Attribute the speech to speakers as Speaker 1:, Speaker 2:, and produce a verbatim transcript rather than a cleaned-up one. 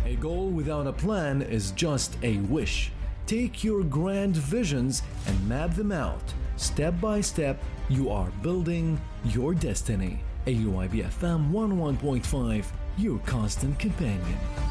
Speaker 1: A goal without a plan is just a wish. Take your grand visions and map them out. Step by step, you are building your destiny. A U I B F M one oh one point five, your constant companion.